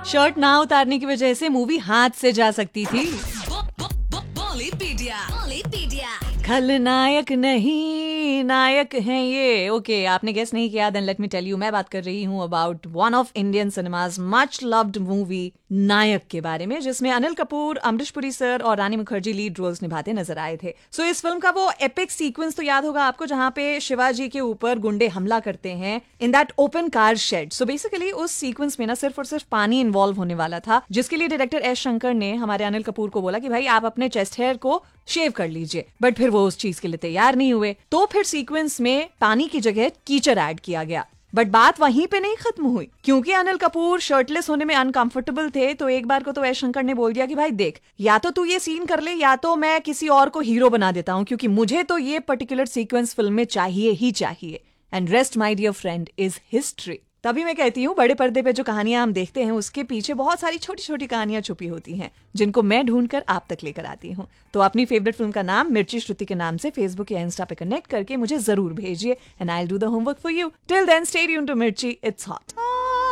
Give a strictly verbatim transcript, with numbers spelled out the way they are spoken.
Shirt ना उतारने की वजह से मूवी हाथ से जा सकती थी। खलनायक नहीं नायक हैं ये। ओके, आपने गेस नहीं किया, then let me tell you, मैं बात कर रही हूँ about one of Indian cinemas much loved movie नायक के बारे में, जिसमें अनिल कपूर, अमरीश पुरी सर और रानी मुखर्जी लीड रोल्स निभाते नजर आए थे। सो so, इस फिल्म का वो एपिक सीक्वेंस तो याद होगा आपको, जहाँ पे शिवाजी के ऊपर गुंडे हमला करते हैं in that open car shed. So basically उस सीक्वेंस में ना सिर्फ और सिर्फ पानी इन्वॉल्व होने वाला था, जिसके लिए डायरेक्टर एस शंकर ने हमारे अनिल कपूर को बोला कि भाई आप अपने चेस्ट हेयर को शेव कर लीजिए, बट फिर वो उस चीज के लिए तैयार नहीं हुए। तो फिर सीक्वेंस में पानी की जगह कीचड़ ऐड किया गया। बट बात वहीं पे नहीं खत्म हुई, क्योंकि अनिल कपूर शर्टलेस होने में अनकंफर्टेबल थे। तो एक बार को तो एस शंकर ने बोल दिया कि भाई देख, या तो तू ये सीन कर ले या तो मैं किसी और को हीरो बना देता हूँ, क्योंकि मुझे तो ये पर्टिकुलर सीक्वेंस फिल्म में चाहिए ही चाहिए। And rest my dear friend is history. तभी मैं कहती हूँ बड़े पर्दे पे जो कहानियां हम देखते हैं उसके पीछे बहुत सारी छोटी छोटी कहानियां छुपी होती हैं, जिनको मैं ढूंढकर आप तक लेकर आती हूँ। तो अपनी फेवरेट फिल्म का नाम मिर्ची श्रुति के नाम से फेसबुक या इंस्टा पे कनेक्ट करके मुझे जरूर भेजिए, and I will do the homework for you. Till then stay tuned to मिर्ची, इट्स हॉट।